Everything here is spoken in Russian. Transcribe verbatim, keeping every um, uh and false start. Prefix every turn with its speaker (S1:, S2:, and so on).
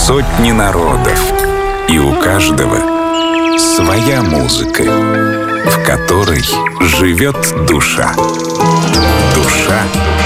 S1: Сотни народов, и у каждого своя музыка, в которой живет душа. Душа